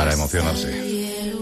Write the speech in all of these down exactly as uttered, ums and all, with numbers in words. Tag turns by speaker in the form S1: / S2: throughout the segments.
S1: para emocionarse.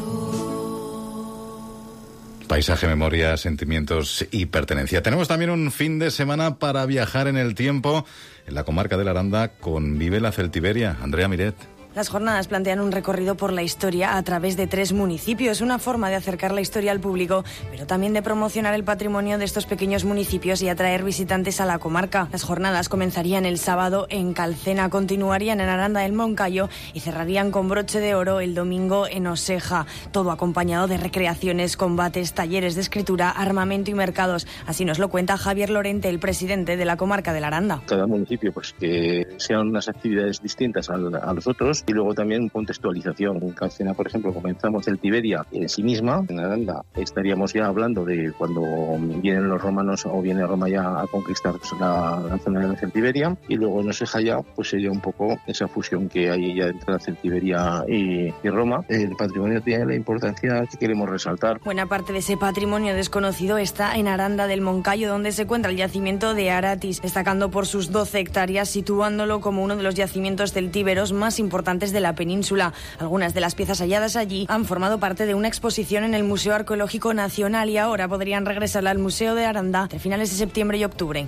S1: Paisaje, memoria, sentimientos y pertenencia. Tenemos también un fin de semana para viajar en el tiempo en la comarca de la Aranda con Vive la Celtiberia. Andrea Miret.
S2: Las jornadas plantean un recorrido por la historia a través de tres municipios, una forma de acercar la historia al público, pero también de promocionar el patrimonio de estos pequeños municipios y atraer visitantes a la comarca. Las jornadas comenzarían el sábado en Calcena, continuarían en Aranda del Moncayo y cerrarían con broche de oro el domingo en Oseja, todo acompañado de recreaciones, combates, talleres de escritura, armamento y mercados. Así nos lo cuenta Javier Lorente, el presidente de la comarca de la Aranda.
S3: Cada municipio pues que sean unas actividades distintas a, a los otros. Y luego también contextualización. En Calcena, por ejemplo, comenzamos Celtiberia en sí misma. En Aranda estaríamos ya hablando de cuando vienen los romanos o viene Roma ya a conquistar la, la zona de la Celtiberia. Y luego en Oseja ya pues sería un poco esa fusión que hay ya entre la Celtiberia y, y Roma. El patrimonio tiene la importancia que queremos resaltar.
S2: Buena parte de ese patrimonio desconocido está en Aranda del Moncayo, donde se encuentra el yacimiento de Aratis, destacando por sus doce hectáreas, situándolo como uno de los yacimientos celtíberos más importantes de la península. Algunas de las piezas halladas allí han formado parte de una exposición en el Museo Arqueológico Nacional y ahora podrían regresar al Museo de Aranda entre finales de septiembre y octubre.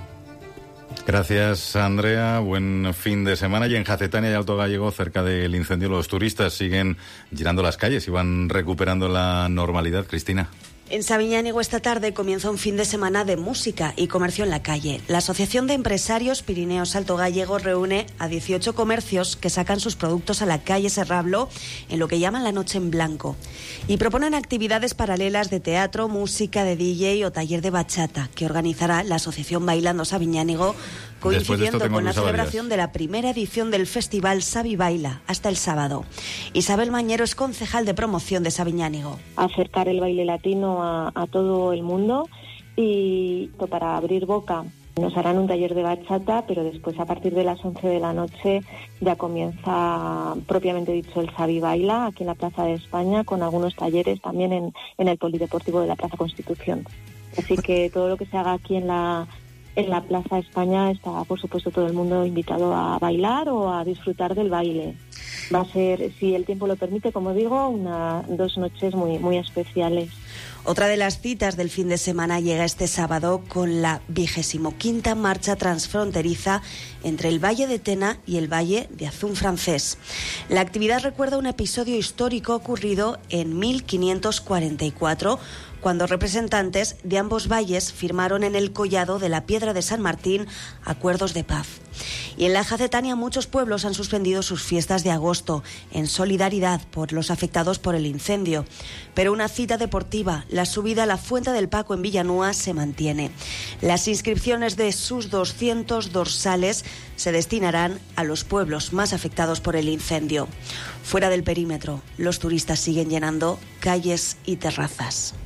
S1: Gracias, Andrea. Buen fin de semana. Y en Jacetania y Alto Gállego, cerca del incendio, los turistas siguen llenando las calles y van recuperando la normalidad. Cristina.
S4: En Sabiñánigo esta tarde comienza un fin de semana de música y comercio en la calle. La Asociación de Empresarios Pirineos Alto Gállego reúne a dieciocho comercios que sacan sus productos a la calle Serrablo en lo que llaman la Noche en Blanco y proponen actividades paralelas de teatro, música, de D J o taller de bachata que organizará la Asociación Bailando Sabiñánigo, coincidiendo con la celebración de la primera edición del festival Sabi Baila hasta el sábado. Isabel Mañero es concejal de promoción de Sabiñánigo.
S5: Acercar el baile latino a, a todo el mundo y para abrir boca nos harán un taller de bachata, pero después a partir de las once de la noche ya comienza propiamente dicho el Sabi Baila aquí en la Plaza de España, con algunos talleres también en, en el Polideportivo de la Plaza Constitución. Así que todo lo que se haga aquí en la En la Plaza España está, por supuesto, todo el mundo invitado a bailar o a disfrutar del baile. Va a ser, si el tiempo lo permite, como digo, una, dos noches muy, muy especiales.
S4: Otra de las citas del fin de semana llega este sábado con la vigésimo quinta marcha transfronteriza entre el Valle de Tena y el Valle de Azún francés. La actividad recuerda un episodio histórico ocurrido en mil quinientos cuarenta y cuatro, cuando representantes de ambos valles firmaron en el collado de la Piedra de San Martín acuerdos de paz. Y en la Jacetania muchos pueblos han suspendido sus fiestas de agosto en solidaridad por los afectados por el incendio. Pero una cita deportiva, la subida a la Fuente del Paco en Villanúa, se mantiene. Las inscripciones de sus doscientos dorsales se destinarán a los pueblos más afectados por el incendio. Fuera del perímetro, los turistas siguen llenando calles y terrazas.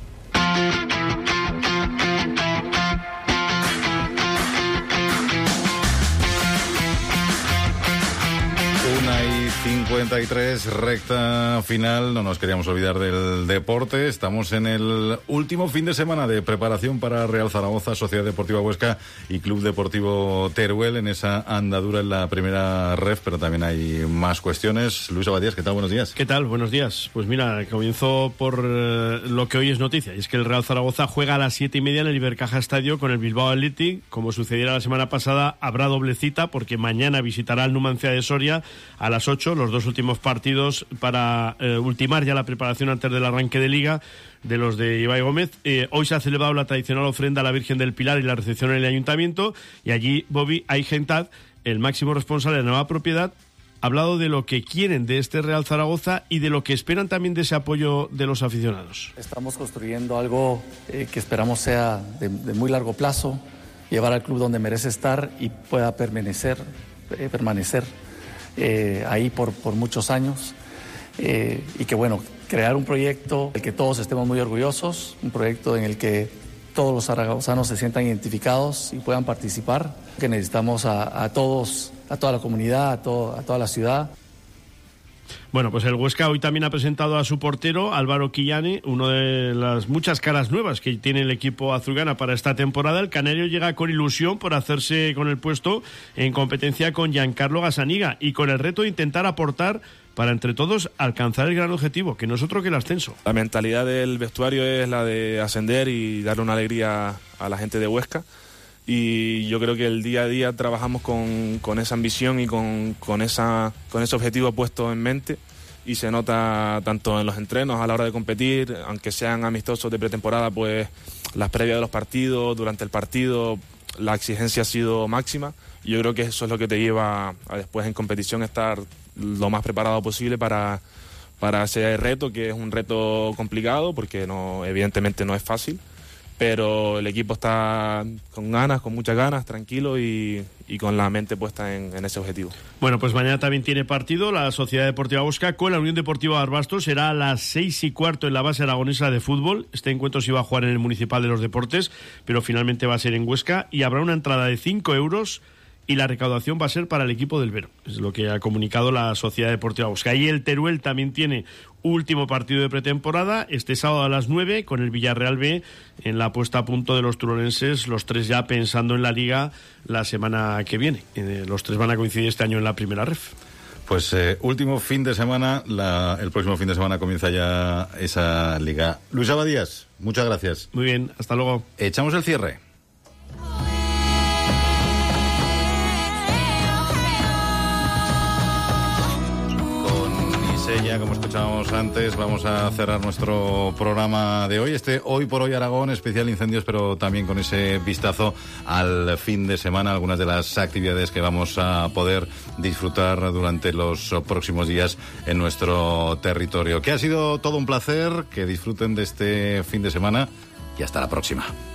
S1: Una y cincuenta y tres, recta final. No nos queríamos olvidar del deporte. Estamos en el último fin de semana de preparación para Real Zaragoza, Sociedad Deportiva Huesca y Club Deportivo Teruel en esa andadura en la primera ref, pero también hay más cuestiones. Luis Abadías, ¿qué tal? Buenos días.
S6: ¿Qué tal? Buenos días. Pues mira, comienzo por eh, lo que hoy es noticia, y es que el Real Zaragoza juega a las siete y media en el Ibercaja Estadio con el Bilbao Athletic. Como sucediera la semana pasada, habrá doble cita porque mañana visitará el Numancia de Soria a las ocho, los dos últimos partidos para eh, ultimar ya la preparación antes del arranque de Liga de los de Ibai Gómez. Eh, hoy se ha celebrado la tradicional ofrenda a la Virgen del Pilar y la recepción en el Ayuntamiento, y allí Bobby Aigentad, el máximo responsable de la nueva propiedad, ha hablado de lo que quieren de este Real Zaragoza y de lo que esperan también de ese apoyo de los aficionados.
S7: Estamos construyendo algo eh, que esperamos sea de, de muy largo plazo, llevar al club donde merece estar y pueda permanecer, eh, permanecer eh, ahí por, por muchos años. Eh, y que bueno, crear un proyecto del que todos estemos muy orgullosos, un proyecto en el que todos los zaragozanos se sientan identificados y puedan participar, que necesitamos a, a todos, a toda la comunidad, a, todo, a toda la ciudad.
S6: Bueno, pues el Huesca hoy también ha presentado a su portero, Álvaro Quillani, una de las muchas caras nuevas que tiene el equipo azulgrana para esta temporada. El canario llega con ilusión por hacerse con el puesto en competencia con Giancarlo Gazzaniga y con el reto de intentar aportar para entre todos alcanzar el gran objetivo, que no es otro que el ascenso.
S8: La mentalidad del vestuario es la de ascender y darle una alegría a la gente de Huesca. Y yo creo que el día a día trabajamos con, con esa ambición y con, con, esa, con ese objetivo puesto en mente, y se nota tanto en los entrenos a la hora de competir, aunque sean amistosos de pretemporada, pues las previas de los partidos, durante el partido, la exigencia ha sido máxima, y yo creo que eso es lo que te lleva a después en competición estar lo más preparado posible para, para ese reto, que es un reto complicado porque no, evidentemente no es fácil. Pero el equipo está con ganas, con muchas ganas, tranquilo y, y con la mente puesta en, en ese objetivo.
S6: Bueno, pues mañana también tiene partido la Sociedad Deportiva Huesca con la Unión Deportiva Barbastro. Será a las seis y cuarto en la base aragonesa de fútbol. Este encuentro se iba a jugar en el Municipal de los Deportes, pero finalmente va a ser en Huesca, y habrá una entrada de cinco euros y la recaudación va a ser para el equipo del Vero. Es lo que ha comunicado la Sociedad Deportiva Huesca. Y el Teruel también tiene último partido de pretemporada este sábado a las nueve con el Villarreal B en la puesta a punto de los turolenses, los tres ya pensando en la Liga la semana que viene. Eh, los tres van a coincidir este año en la primera ref.
S1: Pues eh, último fin de semana, la, el próximo fin de semana comienza ya esa Liga. Luis Abadías, muchas gracias.
S6: Muy bien, hasta luego.
S1: Echamos el cierre. Ya, como escuchábamos antes, vamos a cerrar nuestro programa de hoy, este Hoy por Hoy Aragón, especial incendios, pero también con ese vistazo al fin de semana, algunas de las actividades que vamos a poder disfrutar durante los próximos días en nuestro territorio. Que ha sido todo un placer, que disfruten de este fin de semana y hasta la próxima.